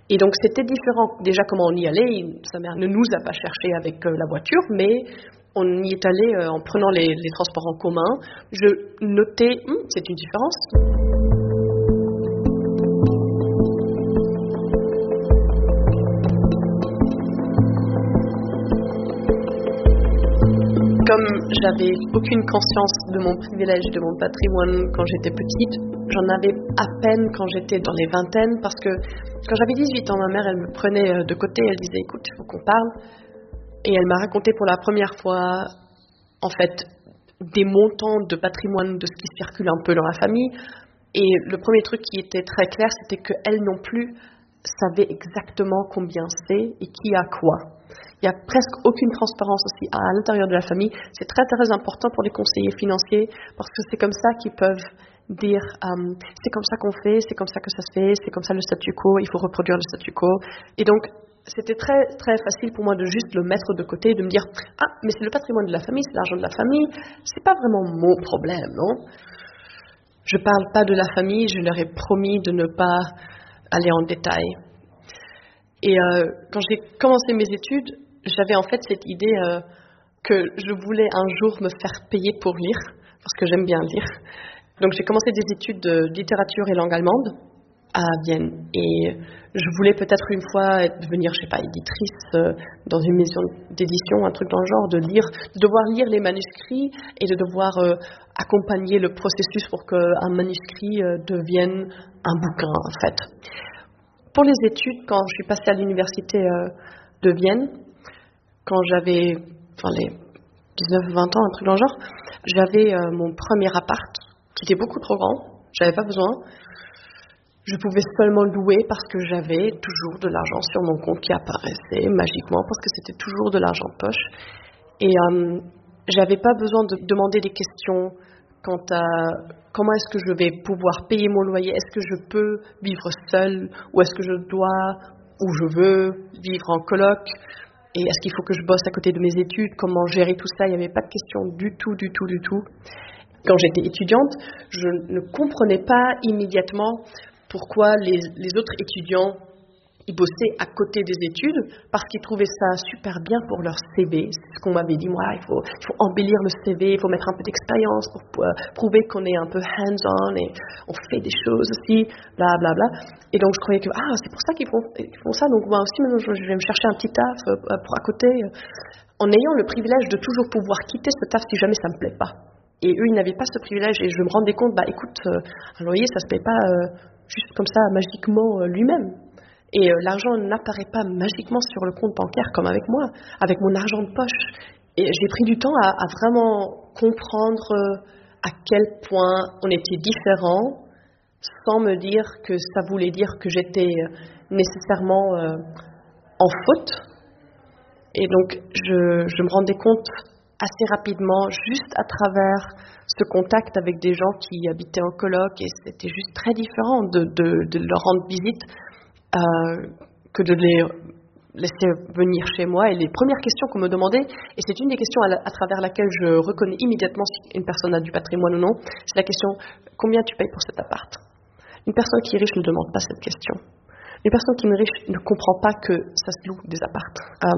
Et donc c'était différent. Déjà comment on y allait, sa mère ne nous a pas cherché avec la voiture, mais on y est allé en prenant les transports en commun. Je notais, c'est une différence. Comme j'avais aucune conscience de mon privilège, de mon patrimoine quand j'étais petite, j'en avais à peine quand j'étais dans les vingtaines, parce que quand j'avais 18 ans, ma mère, elle me prenait de côté, elle disait, écoute, il faut qu'on parle. Et elle m'a raconté pour la première fois, en fait, des montants de patrimoine de ce qui circule un peu dans la famille. Et le premier truc qui était très clair, c'était qu'elle non plus savait exactement combien c'est et qui a quoi. Il n'y a presque aucune transparence aussi à l'intérieur de la famille. C'est très très important pour les conseillers financiers parce que c'est comme ça qu'ils peuvent dire c'est comme ça qu'on fait, c'est comme ça que ça se fait, c'est comme ça le statu quo, il faut reproduire le statu quo. Et donc c'était très très facile pour moi de juste le mettre de côté et de me dire mais c'est le patrimoine de la famille, c'est l'argent de la famille, c'est pas vraiment mon problème, non? Je parle pas de la famille, je leur ai promis de ne pas aller en détail. Et quand j'ai commencé mes études, j'avais en fait cette idée que je voulais un jour me faire payer pour lire, parce que j'aime bien lire. Donc j'ai commencé des études de littérature et langue allemande à Vienne. Et je voulais peut-être une fois devenir, je sais pas, éditrice dans une maison d'édition, un truc dans le genre, de devoir lire les manuscrits et de devoir accompagner le processus pour qu'un manuscrit devienne un bouquin, en fait. Pour les études, quand je suis passée à l'université de Vienne, quand j'avais les 19-20 ans, un truc dans le genre, j'avais mon premier appart, qui était beaucoup trop grand, j'avais pas besoin. Je pouvais seulement louer parce que j'avais toujours de l'argent sur mon compte qui apparaissait magiquement, parce que c'était toujours de l'argent de poche. Et j'avais pas besoin de demander des questions quant à comment est-ce que je vais pouvoir payer mon loyer, est-ce que je peux vivre seule, ou est-ce que je dois, ou je veux vivre en coloc, et est-ce qu'il faut que je bosse à côté de mes études, comment gérer tout ça, il n'y avait pas de questions du tout. Quand j'étais étudiante, je ne comprenais pas immédiatement pourquoi les autres étudiants ils bossaient à côté des études parce qu'ils trouvaient ça super bien pour leur CV. C'est ce qu'on m'avait dit, moi, il faut embellir le CV, il faut mettre un peu d'expérience pour prouver qu'on est un peu hands-on et on fait des choses aussi, bla bla bla. Et donc je croyais que c'est pour ça qu'ils font ça, donc moi aussi maintenant je vais me chercher un petit taf pour à côté, en ayant le privilège de toujours pouvoir quitter ce taf si jamais ça me plaît pas. Et eux, ils n'avaient pas ce privilège et je me rendais compte, écoute, un loyer, ça se paye pas juste comme ça magiquement lui-même. Et l'argent n'apparaît pas magiquement sur le compte bancaire comme avec moi, avec mon argent de poche. Et j'ai pris du temps à vraiment comprendre à quel point on était différents, sans me dire que ça voulait dire que j'étais nécessairement en faute. Et donc je me rendais compte assez rapidement, juste à travers ce contact avec des gens qui habitaient en coloc, et c'était juste très différent de leur rendre visite que de les laisser venir chez moi. Et les premières questions qu'on me demandait, et c'est une des questions à travers laquelle je reconnais immédiatement si une personne a du patrimoine ou non, c'est la question « Combien tu payes pour cet appart ?» Une personne qui est riche ne demande pas cette question. Une personne qui est riche ne comprend pas que ça se loue des apparts.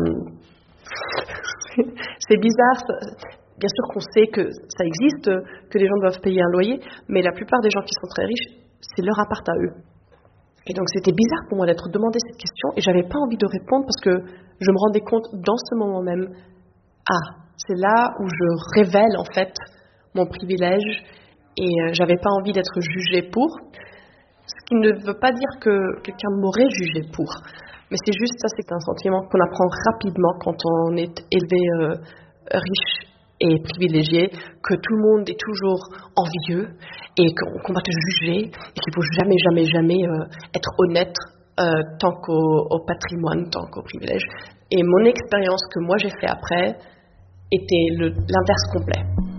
C'est bizarre. Bien sûr qu'on sait que ça existe, que les gens doivent payer un loyer, mais la plupart des gens qui sont très riches, c'est leur appart à eux. Et donc c'était bizarre pour moi d'être demandé cette question et j'avais pas envie de répondre parce que je me rendais compte dans ce moment même, c'est là où je révèle en fait mon privilège et j'avais pas envie d'être jugée pour, ce qui ne veut pas dire que quelqu'un m'aurait jugée pour, mais c'est juste ça, c'est un sentiment qu'on apprend rapidement quand on est élevé riche et privilégié, que tout le monde est toujours envieux et qu'on va te juger et qu'il faut jamais être honnête tant qu'au patrimoine, tant qu'au privilège. Et mon expérience que moi j'ai fait après était l'inverse complet.